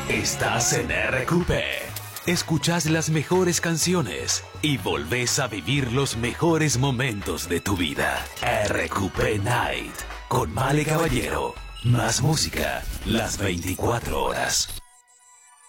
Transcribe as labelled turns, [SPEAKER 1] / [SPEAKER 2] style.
[SPEAKER 1] Estás en RQP. Escuchás las mejores canciones y volvés a vivir los mejores momentos de tu vida. RQP Night con Male Caballero. Más música las 24 horas.